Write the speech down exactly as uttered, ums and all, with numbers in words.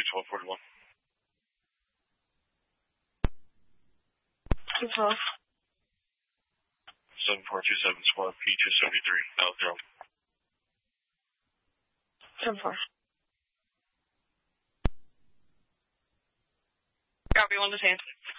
twelve forty-one. two four. seven four two seven squad P two seventy-three, out drone. seven four. Copy, one to ten.